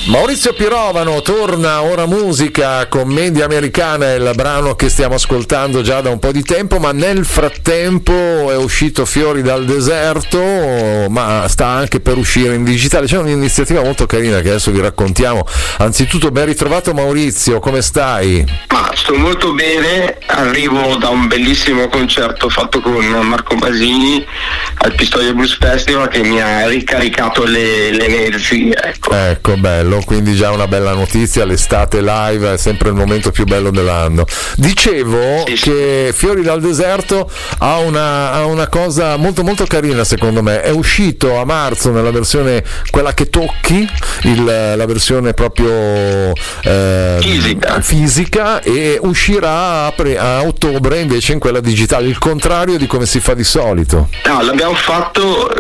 Maurizio Pirovano torna, ora musica, commedia americana è il brano che stiamo ascoltando già da un po' di tempo, ma nel frattempo è uscito Fiori dal deserto, ma sta anche per uscire in digitale. C'è un'iniziativa molto carina che adesso vi raccontiamo. Anzitutto ben ritrovato Maurizio, come stai? Ma sto molto bene, arrivo da un bellissimo concerto fatto con Marco Basini al Pistoia Blues Festival che mi ha ricaricato le energie, ecco, bello, quindi già una bella notizia, l'estate live è sempre il momento più bello dell'anno. Dicevo che Fiori dal deserto ha una cosa molto molto carina, secondo me. È uscito a marzo nella versione quella che tocchi, la versione proprio fisica, e uscirà a ottobre invece in quella digitale, il contrario di come si fa di solito. No, l'abbiamo fatto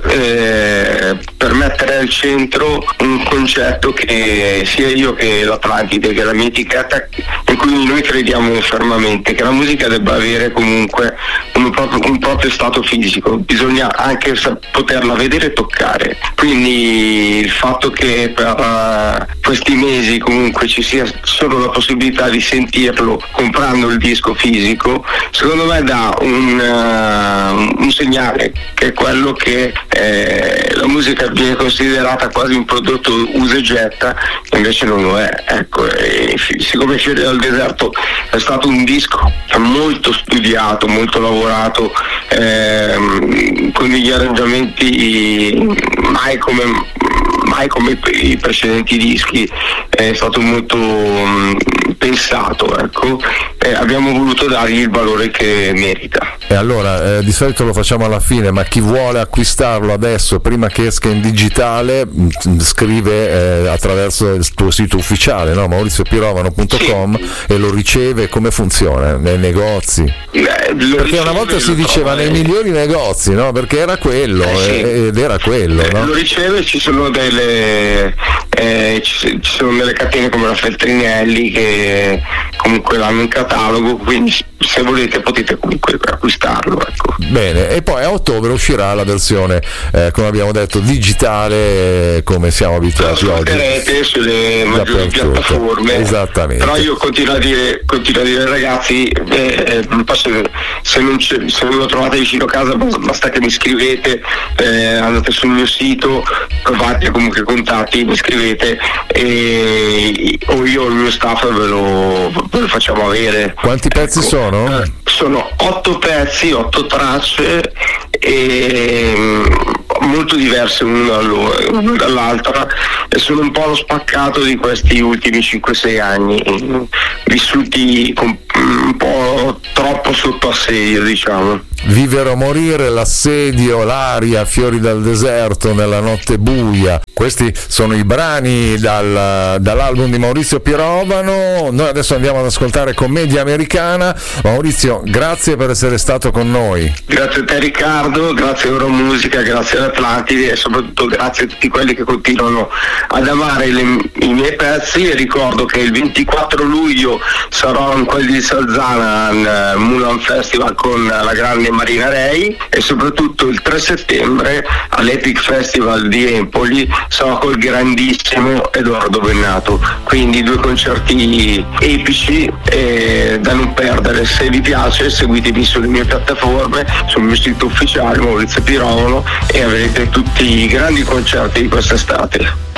per mettere al centro un concetto che sia io che l'Atlantide, che è la mia etichetta, in cui noi crediamo fermamente che la musica debba avere comunque un proprio stato fisico, bisogna anche poterla vedere e toccare. Quindi il fatto che per questi mesi comunque ci sia solo la possibilità di sentirlo comprando il disco fisico, secondo me dà un segnale, che è quello che la musica viene considerata quasi un prodotto usa e getta, invece non lo è. Ecco, siccome Fiori dal deserto è stato un disco molto studiato, molto lavorato, con degli arrangiamenti mai come i precedenti dischi, è stato molto pensato, ecco, abbiamo voluto dargli il valore che merita. E allora, di solito lo facciamo alla fine, ma chi vuole acquistarlo adesso, prima che esca in digitale, scrive attraverso il tuo sito ufficiale, no? mauriziopirovano.com, e lo riceve. Come funziona? Nei negozi? Perché una volta si diceva nei migliori negozi, no? Perché era quello, ed era quello, no? Lo riceve, ci sono delle catene come la Feltrinelli che comunque l'hanno in catalogo, quindi se volete potete comunque acquistarlo, ecco. Bene, e poi a ottobre uscirà la versione, come abbiamo detto, digitale, come siamo abituati oggi. Ascolterete sulle maggiori piattaforme. Esattamente. Però io continuo a dire ragazzi, se non lo trovate vicino a casa basta che mi scrivete, andate sul mio sito, provate comunque contatti, mi scrivete o io o il mio staff ve lo facciamo avere. Quanti pezzi sono? Sono 8 pezzi, 8 tracce, e molto diverse l'una dall'altra, e sono un po' lo spaccato di questi ultimi 5-6 anni vissuti un po' troppo sotto assedio, diciamo. Vivere o morire, l'assedio, l'aria, Fiori dal deserto, nella notte buia. Questi sono i brani dall'album di Maurizio Pirovano. Noi adesso andiamo ad ascoltare commedia americana. Maurizio, grazie per essere stato con noi. Grazie a te Riccardo, grazie a Euromusica, grazie all'Atlantide, e soprattutto grazie a tutti quelli che continuano ad amare i miei pezzi. E ricordo che il 24 luglio sarò in quel di Salzana al Mulan Festival con la grande Marina Rei, e soprattutto il 3 settembre all'Epic Festival di Empoli sarò col grandissimo Edoardo Bennato. Quindi 2 concerti epici da non perdere. Se vi piace seguitemi sulle mie piattaforme, sul mio sito ufficiale Maurizio Pirovano, e avrete tutti i grandi concerti di quest'estate.